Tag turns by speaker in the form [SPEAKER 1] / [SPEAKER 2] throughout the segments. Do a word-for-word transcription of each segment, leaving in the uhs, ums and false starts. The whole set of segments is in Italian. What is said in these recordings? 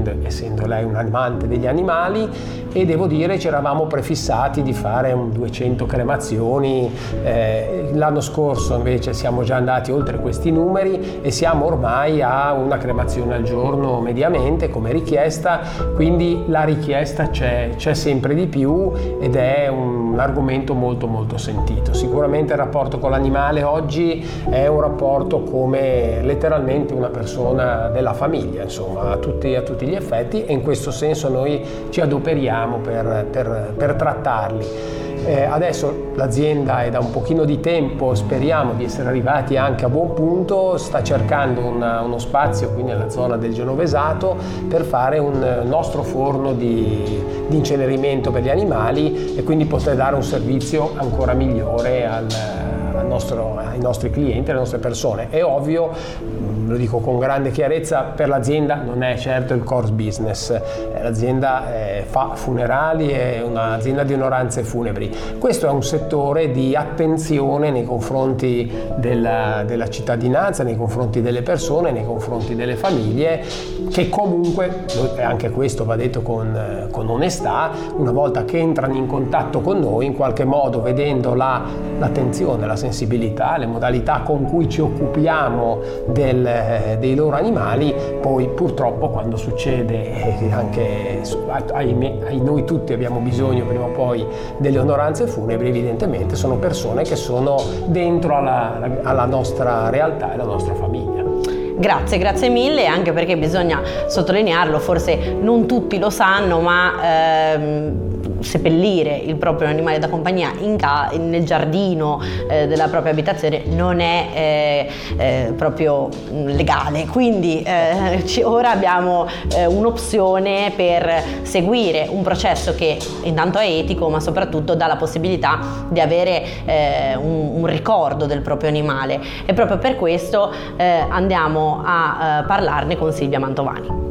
[SPEAKER 1] Gertrude, essendo lei un amante degli animali, e devo dire ci eravamo prefissati di fare un duecento cremazioni. Eh, l'anno scorso invece siamo già andati oltre questi numeri e siamo ormai a una cremazione al giorno mediamente come richiesta, quindi la richiesta c'è, c'è sempre di più ed è un argomento molto molto sentito. Sicuramente il rapporto con l'animale oggi è un rapporto come letteralmente una persona della famiglia, insomma, a tutti, a tutti gli effetti, e in questo senso noi ci adoperiamo per, per, per trattarli. Eh, adesso l'azienda è da un pochino di tempo, speriamo di essere arrivati anche a buon punto, sta cercando una, uno spazio qui nella zona del Genovesato per fare un nostro forno di, di incenerimento per gli animali e quindi poter dare un servizio ancora migliore al, al nostro, ai nostri clienti, alle nostre persone. È ovvio, lo dico con grande chiarezza, per l'azienda non è certo il core business, l'azienda eh, fa funerali, è un'azienda di onoranze funebri. Questo è un settore di attenzione nei confronti della, della cittadinanza, nei confronti delle persone, nei confronti delle famiglie, che comunque, e anche questo va detto con, con onestà, una volta che entrano in contatto con noi, in qualche modo vedendo la, l'attenzione, la sensibilità, le modalità con cui ci occupiamo del dei loro animali, poi purtroppo quando succede eh, anche ai, ai noi tutti abbiamo bisogno prima o poi delle onoranze funebri, evidentemente sono persone che sono dentro alla, alla nostra realtà e alla nostra famiglia.
[SPEAKER 2] Grazie, grazie mille, anche perché bisogna sottolinearlo, forse non tutti lo sanno, ma ehm, seppellire il proprio animale da compagnia in ca- nel giardino eh, della propria abitazione non è eh, eh, proprio legale, quindi eh, ci, ora abbiamo eh, un'opzione per seguire un processo che intanto è etico, ma soprattutto dà la possibilità di avere eh, un, un ricordo del proprio animale, e proprio per questo eh, andiamo a eh, parlarne con Silvia Mantovani.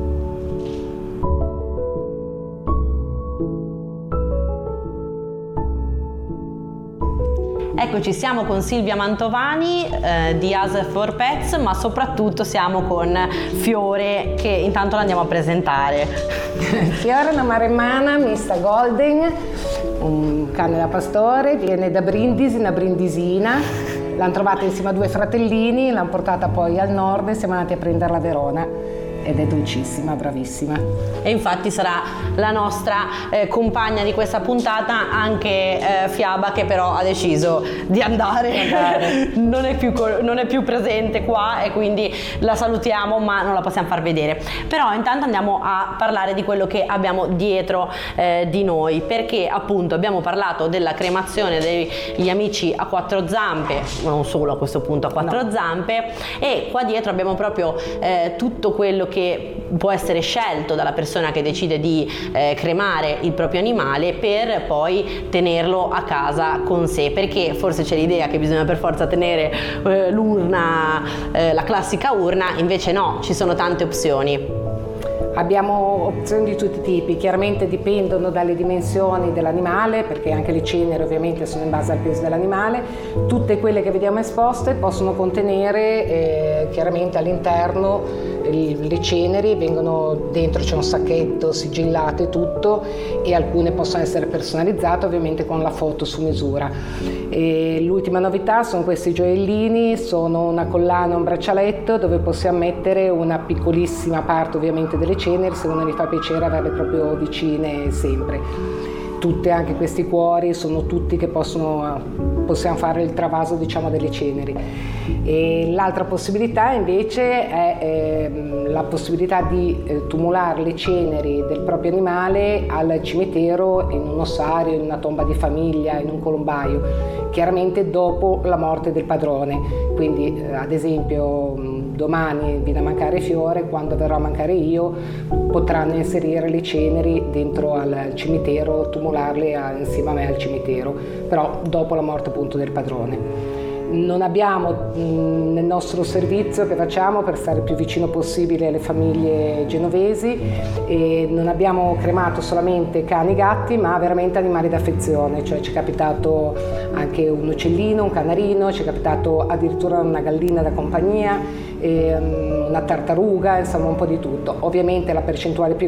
[SPEAKER 2] Eccoci, siamo con Silvia Mantovani eh, di As for Pets, ma soprattutto siamo con Fiore, che intanto la andiamo a presentare.
[SPEAKER 3] Fiore è una maremmana mista golden, un cane da pastore, viene da Brindisi, una brindisina. L'hanno trovata insieme a due fratellini, l'hanno portata poi al nord e siamo andati a prenderla a Verona. Ed è dolcissima, bravissima.
[SPEAKER 2] E infatti sarà la nostra eh, compagna di questa puntata, anche eh, Fiaba, che però ha deciso di andare, andare. non, è più, non è più presente qua e quindi la salutiamo, ma non la possiamo far vedere. Però intanto andiamo a parlare di quello che abbiamo dietro eh, di noi, perché appunto abbiamo parlato della cremazione degli amici a quattro zampe, non solo a questo punto a quattro no. zampe, e qua dietro abbiamo proprio eh, tutto quello che che può essere scelto dalla persona che decide di eh, cremare il proprio animale per poi tenerlo a casa con sé, perché forse c'è l'idea che bisogna per forza tenere eh, l'urna, eh, la classica urna, invece no, ci sono tante opzioni.
[SPEAKER 3] Abbiamo opzioni di tutti i tipi, chiaramente dipendono dalle dimensioni dell'animale, perché anche le ceneri ovviamente sono in base al peso dell'animale. Tutte quelle che vediamo esposte possono contenere eh, chiaramente all'interno le ceneri, vengono dentro, c'è un sacchetto sigillato e tutto, e alcune possono essere personalizzate ovviamente con la foto su misura. E l'ultima novità sono questi gioiellini, sono una collana, un braccialetto dove possiamo mettere una piccolissima parte ovviamente delle ceneri, se uno gli fa piacere averle proprio vicine sempre. Tutte, anche questi cuori sono tutti che possono, possiamo fare il travaso, diciamo, delle ceneri. E l'altra possibilità invece è eh, la possibilità di eh, tumulare le ceneri del proprio animale al cimitero, in un ossario, in una tomba di famiglia, in un colombaio, chiaramente dopo la morte del padrone. Quindi eh, ad esempio domani viene a mancare Fiore, quando verrò a mancare io potranno inserire le ceneri dentro al cimitero, tumularle a, insieme a me al cimitero, però dopo la morte appunto del padrone. Non abbiamo mh, nel nostro servizio che facciamo, per stare il più vicino possibile alle famiglie genovesi, e non abbiamo cremato solamente cani e gatti, ma veramente animali d'affezione, cioè ci è capitato anche un uccellino, un canarino, ci è capitato addirittura una gallina da compagnia, e, um, una tartaruga, insomma un po' di tutto. Ovviamente la percentuale più